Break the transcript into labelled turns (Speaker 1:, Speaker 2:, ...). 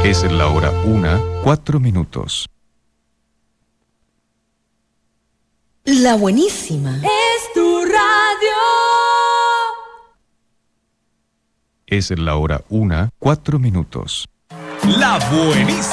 Speaker 1: Es la hora 1:04.
Speaker 2: La buenísima.
Speaker 3: Es tu radio.
Speaker 1: Es la hora 1:04.
Speaker 4: La buenísima.